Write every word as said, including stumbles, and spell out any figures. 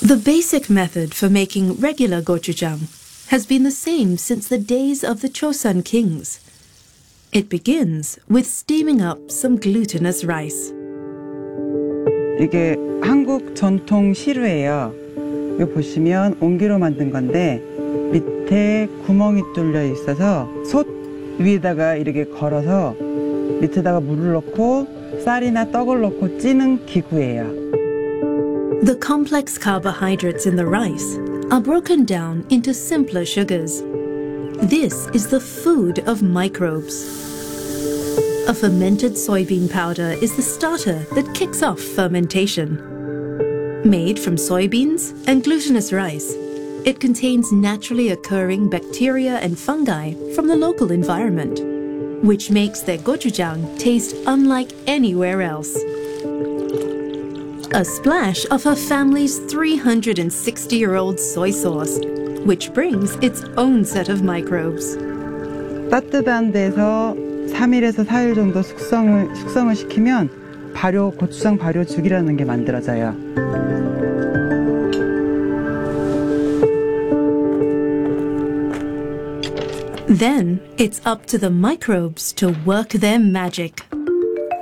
The basic method for making regular gochujang has been the same since the days of the Chosun kings. It begins with steaming up some glutinous rice. 이게 한국 전통 시루예요. 이거 보시면 옹기로 만든 건데 밑에 구멍이 뚫려 있어서 솥 위에다가 이렇게 걸어서 밑에다가 물을 넣고 쌀이나 떡을 넣고 찌는 기구예요. The complex carbohydrates in the rice are broken down into simpler sugars. This is the food of microbes. A fermented soybean powder is the starter that kicks off fermentation. Made from soybeans and glutinous rice, it contains naturally occurring bacteria and fungi from the local environment, which makes their gochujang taste unlike anywhere else. A splash of her family's three hundred sixty year old soy sauce, which brings its own set of microbes. 따뜻한 데서 삼 일에서 사 일 정도 숙성을, 숙성을 시키면 발효, 고추장 발효죽이라는 게 만들어져요. Then it's up to the microbes to work their magic.